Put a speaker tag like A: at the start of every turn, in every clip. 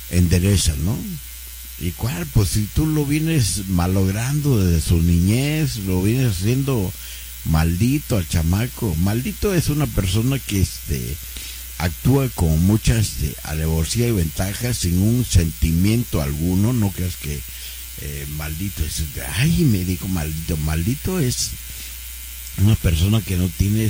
A: endereza, ¿no? ¿Y cuál? Pues si tú lo vienes malogrando desde su niñez, lo vienes haciendo maldito al chamaco. Maldito es una persona que actúa con mucha alevosía y ventaja sin un sentimiento alguno. No creas que maldito es, ay, me dijo maldito. Maldito es una persona que no tiene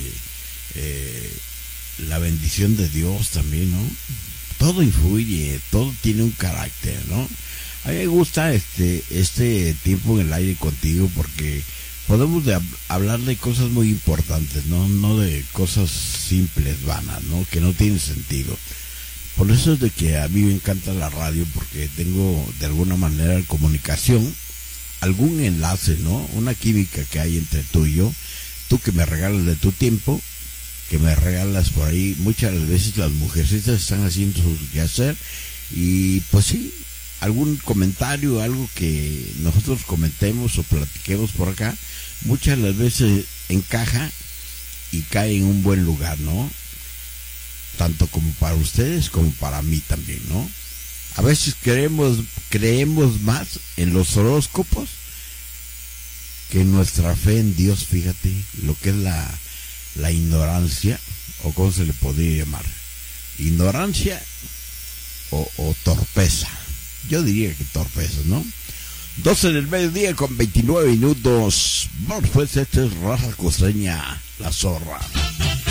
A: la bendición de Dios también, ¿no? Todo influye, todo tiene un carácter, ¿no? A mí me gusta este tiempo en el aire contigo porque podemos hablar de cosas muy importantes, no de cosas simples, vanas, ¿no? Que no tienen sentido. Por eso es de que a mí me encanta la radio, porque tengo de alguna manera comunicación, algún enlace, ¿no? Una química que hay entre tú y yo, tú que me regalas de tu tiempo, que me regalas por ahí. Muchas veces las mujercitas están haciendo su quehacer y pues sí, algún comentario, algo que nosotros comentemos o platiquemos por acá, muchas las veces encaja y cae en un buen lugar, ¿no? Tanto como para ustedes como para mí también, ¿no? A veces creemos más en los horóscopos que en nuestra fe en Dios. Fíjate lo que es la ignorancia, o cómo se le podría llamar, ignorancia o torpeza. Yo diría que torpeza, ¿no? 12 del mediodía con 29 minutos. Vamos pues, esta es Raza Costeña, La Zorra.